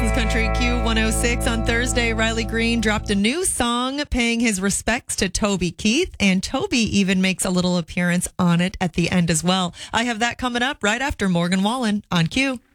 This is Country Q106. On Thursday, Riley Green dropped a new song paying his respects to Toby Keith, and Toby even makes a little appearance on it at the end as well. I have that coming up right after Morgan Wallen on Q.